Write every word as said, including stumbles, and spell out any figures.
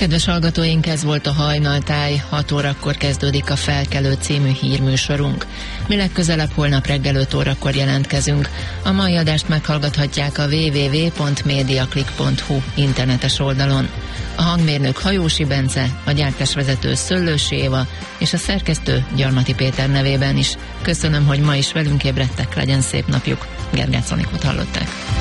Kedves hallgatóink, ez volt a Hajnaltáj, hat órakor kezdődik a Felkelő című hírműsorunk. Mi legközelebb holnap reggel öt órakor jelentkezünk. A mai adást meghallgathatják a double-u double-u double-u pont mediaclick pont hu internetes oldalon. A hangmérnök Hajósi Bence, a gyártásvezető Szöllősi Éva és a szerkesztő Gyarmati Péter nevében is. Köszönöm, hogy ma is velünk ébredtek, legyen szép napjuk. Gergely Szonikot hallották.